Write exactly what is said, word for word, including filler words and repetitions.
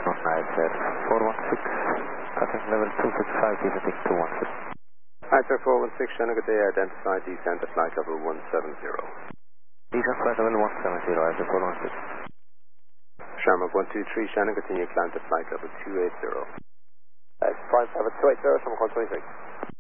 Nice Air four one six, cutting level two six five, descending two one six. Nice Air four one six, Shannon, good day, identify descent at flight level one seven zero. Descent flight level one seven zero, Air four one six. Shamrock one two three, Shannon, continue climb to flight level two eight zero. That's five seven two eight zero, Shamrock one two three.